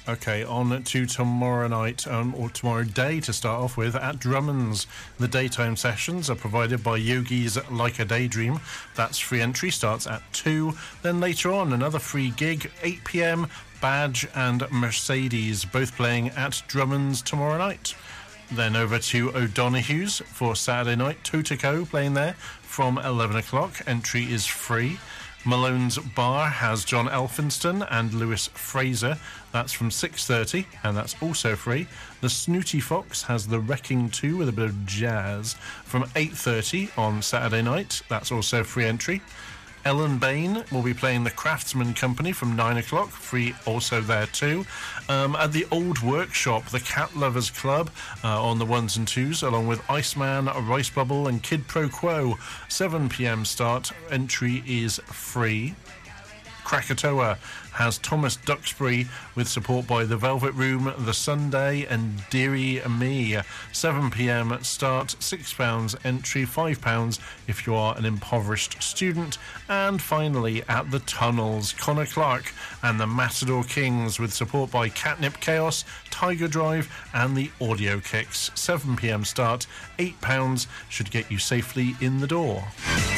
Okay, on to tomorrow night, or tomorrow day to start off with, at Drummond's. The daytime sessions are provided by Yogi's Like a Daydream. That's free entry, starts at 2. Then later on, another free gig, 8 p.m, Badge and Mercedes, both playing at Drummond's tomorrow night. Then over to O'Donoghue's for Saturday night, Toe-to-Co playing there from 11 o'clock. Entry is free. Malone's Bar has John Elphinston and Lewis Fraser. That's from 6:30, and that's also free. The Snooty Fox has The Wrecking 2 with a bit of jazz from 8:30 on Saturday night. That's also free entry. Ellen Bain will be playing the Craftsman Company from 9 o'clock, free also there too. At the Old Workshop, the Cat Lovers Club on the 1s and 2s, along with Iceman, Rice Bubble and Kid Pro Quo. 7 p.m. start, entry is free. Krakatoa has Thomas Duxbury with support by The Velvet Room, The Sunday and Dearie Me. 7 p.m. start, £6 entry, £5 if you are an impoverished student. And finally at the Tunnels, Connor Clark and the Matador Kings with support by Catnip Chaos, Tiger Drive and the Audio Kicks. 7 p.m. start, £8 should get you safely in the door.